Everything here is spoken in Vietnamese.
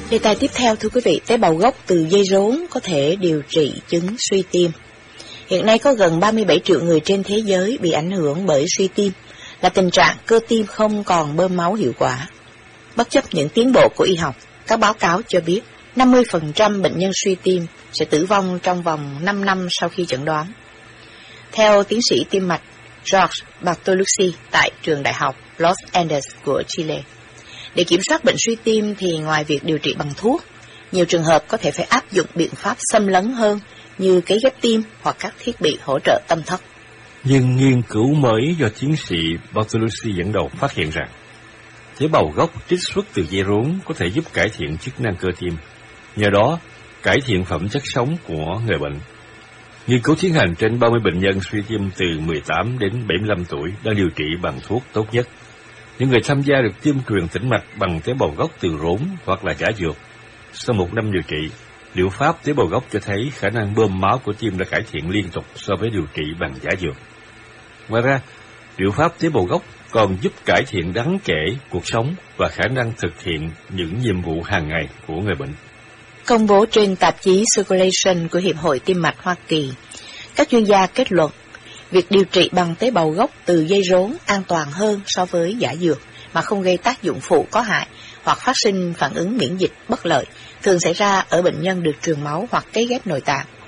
Đề tài tiếp theo, thưa quý vị, tế bào gốc từ dây rốn có thể điều trị chứng suy tim. Hiện nay có gần 37 triệu người trên thế giới bị ảnh hưởng bởi suy tim, là tình trạng cơ tim không còn bơm máu hiệu quả. Bất chấp những tiến bộ của y học, các báo cáo cho biết 50% bệnh nhân suy tim sẽ tử vong trong vòng 5 năm sau khi chẩn đoán. Theo tiến sĩ tim mạch George Bartolucci tại trường đại học Los Andes của Chile, để kiểm soát bệnh suy tim thì ngoài việc điều trị bằng thuốc, nhiều trường hợp có thể phải áp dụng biện pháp xâm lấn hơn như cấy ghép tim hoặc các thiết bị hỗ trợ tâm thất. Nhưng nghiên cứu mới do tiến sĩ Bartolucci dẫn đầu phát hiện rằng tế bào gốc trích xuất từ dây rốn có thể giúp cải thiện chức năng cơ tim, nhờ đó cải thiện phẩm chất sống của người bệnh. Nghiên cứu tiến hành trên 30 bệnh nhân suy tim từ 18 đến 75 tuổi đang điều trị bằng thuốc tốt nhất. Những người tham gia được tiêm truyền tĩnh mạch bằng tế bào gốc từ rốn hoặc là giả dược. Sau 1 năm điều trị, liệu pháp tế bào gốc cho thấy khả năng bơm máu của tim đã cải thiện liên tục so với điều trị bằng giả dược. Ngoài ra, liệu pháp tế bào gốc còn giúp cải thiện đáng kể cuộc sống và khả năng thực hiện những nhiệm vụ hàng ngày của người bệnh. Công bố trên tạp chí Circulation của Hiệp hội Tim mạch Hoa Kỳ, các chuyên gia kết luận việc điều trị bằng tế bào gốc từ dây rốn an toàn hơn so với giả dược mà không gây tác dụng phụ có hại hoặc phát sinh phản ứng miễn dịch bất lợi, thường xảy ra ở bệnh nhân được truyền máu hoặc cấy ghép nội tạng.